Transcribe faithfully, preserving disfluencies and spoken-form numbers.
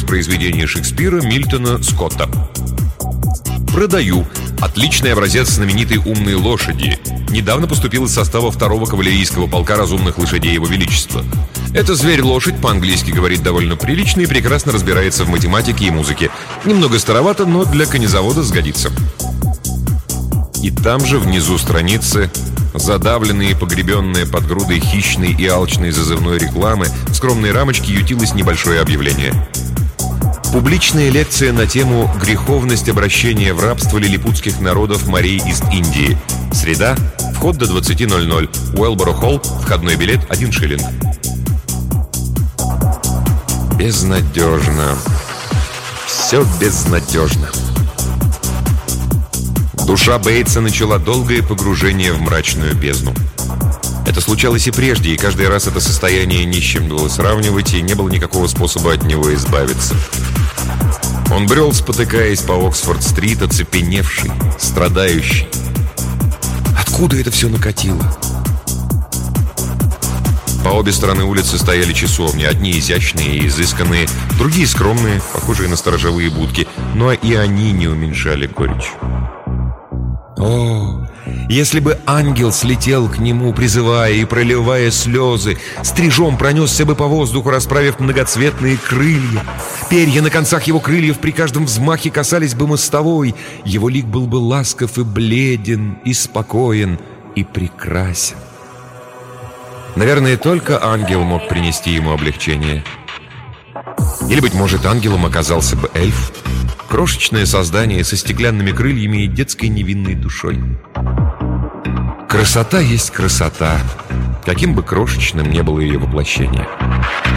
произведение Шекспира Мильтона Скотта. «Продаю» — отличный образец знаменитой умной лошади. Недавно поступил из состава второго кавалерийского полка разумных лошадей Его Величества. Это зверь-лошадь, по-английски говорит довольно прилично и прекрасно разбирается в математике и музыке. Немного старовато, но для конезавода сгодится. И там же внизу страницы, задавленные и погребенные под грудой хищной и алчной зазывной рекламы, в скромной рамочке ютилось небольшое объявление. Публичная лекция на тему «Греховность обращения в рабство лилипутских народов морей Ист-Индии». Среда, вход до двадцати ноль-ноль. Уэлборо Холл, входной билет один шиллинг. Безнадежно. Все безнадежно. Душа Бейтса начала долгое погружение в мрачную бездну. Это случалось и прежде, и каждый раз это состояние ни с чем было сравнивать, и не было никакого способа от него избавиться. Он брел, спотыкаясь по Оксфорд-стрит, оцепеневший, страдающий. Откуда это все накатило? По обе стороны улицы стояли часовни, одни изящные и изысканные, другие скромные, похожие на сторожевые будки, но и они не уменьшали горечь. О, если бы ангел слетел к нему, призывая и проливая слезы, стрижом пронесся бы по воздуху, расправив многоцветные крылья. Перья на концах его крыльев при каждом взмахе касались бы мостовой. Его лик был бы ласков и бледен, и спокоен, и прекрасен. Наверное, только ангел мог принести ему облегчение. Или, быть может, ангелом оказался бы эльф. Крошечное создание со стеклянными крыльями и детской невинной душой. Красота есть красота, каким бы крошечным ни было ее воплощение.